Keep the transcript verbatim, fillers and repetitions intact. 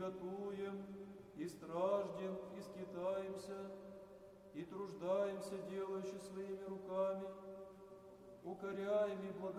тяготуем, и страждем, и скитаемся, и труждаемся, делающи своими руками, укоряем и благодарим